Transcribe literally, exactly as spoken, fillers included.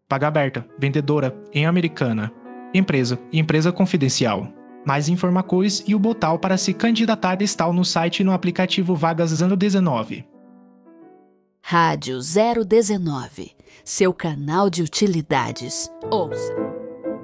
Paga aberta, vendedora, em Americana. Empresa, empresa confidencial. Mais informações e o botão para se candidatar está no site e no aplicativo Vagas zero dezenove. Rádio zero dezenove, seu canal de utilidades. Ouça!